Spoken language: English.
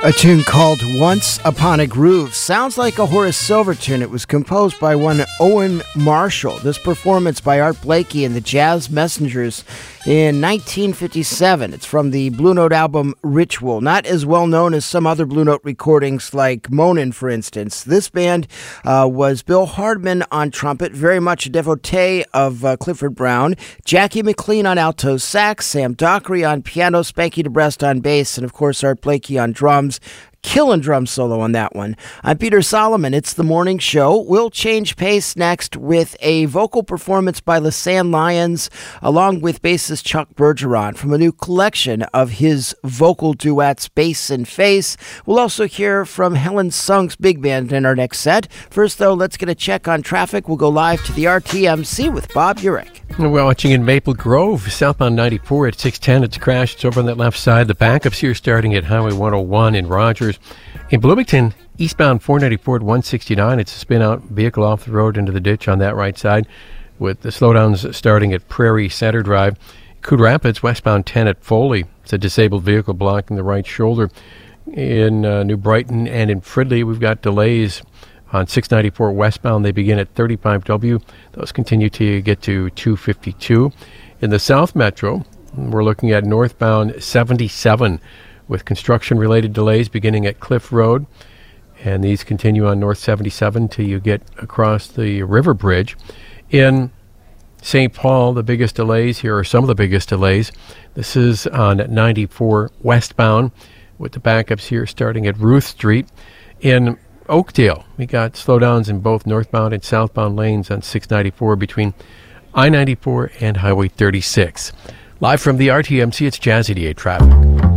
A tune called Once Upon a Groove. Sounds like a Horace Silver tune. It was composed by one Owen Marshall. This performance by Art Blakey and the Jazz Messengers in 1957. It's from the Blue Note album Ritual. Not as well known as some other Blue Note recordings like Monin, for instance. This band was Bill Hardman on trumpet, very much a devotee of Clifford Brown, Jackie McLean on alto sax, Sam Dockery on piano, Spanky DeBrest on bass, and of course Art Blakey on drums. Killing drum solo on that one. I'm Peter Solomon. It's the morning show. We'll change pace next with a vocal performance by Lisanne Lyons, along with bassist Chuck Bergeron from a new collection of his vocal duets, Bass and Face. We'll also hear from Helen Sung's big band in our next set. First, though, let's get a check on traffic. We'll go live to the RTMC with Bob Urich. We're watching in Maple Grove, southbound 94 at 610. It's crashed. It's over on that left side. The backups here starting at Highway 101 in Rogers. In Bloomington, eastbound 494 at 169. It's a spin-out vehicle off the road into the ditch on that right side, with the slowdowns starting at Prairie Center Drive. Coon Rapids, westbound 10 at Foley. It's a disabled vehicle blocking the right shoulder. In New Brighton and in Fridley, we've got delays on 694 westbound. They begin at 35W. Those continue to get to 252. In the South Metro, we're looking at northbound 77 with construction-related delays beginning at Cliff Road. And these continue on North 77 till you get across the River Bridge. In St. Paul, the biggest delays here are some of the biggest delays. This is on 94 westbound with the backups here starting at Ruth Street. In Oakdale, we got slowdowns in both northbound and southbound lanes on 694 between I-94 and Highway 36. Live from the RTMC, it's Jazz 88 traffic.